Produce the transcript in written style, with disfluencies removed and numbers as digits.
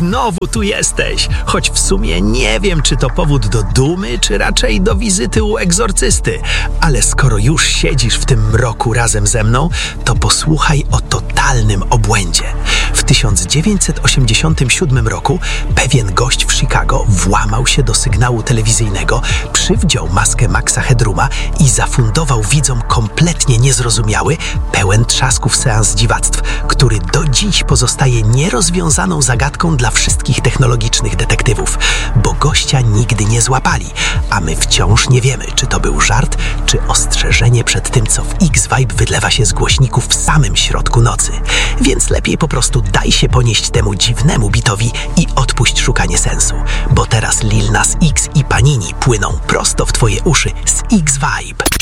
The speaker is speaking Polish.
znowu tu jesteś. Choć w sumie nie wiem, czy to powód do dumy, czy raczej do wizyty u egzorcysty. Ale skoro już siedzisz w tym mroku razem ze mną, to posłuchaj o totalnym obłędzie. W 1987 roku pewien gość w Chicago włamał się do sygnału telewizyjnego, przywdział maskę Maxa Headrooma i zafundował widzom kompletnie niezrozumiały, pełen trzasków seans dziwactw, który do dziś pozostaje nierozwiązaną zagadką dla wszystkich technologicznych detektywów, bo gościa nigdy nie złapali, a my wciąż nie wiemy, czy to był żart, czy ostrzeżenie przed tym, co w X-Vibe wydlewa się z głośników w samym środku nocy. Więc lepiej po prostu daj się ponieść temu dziwnemu bitowi i odpuść szukanie sensu, bo teraz Lil Nas X i Panini płyną prosto w twoje uszy z X-Vibe.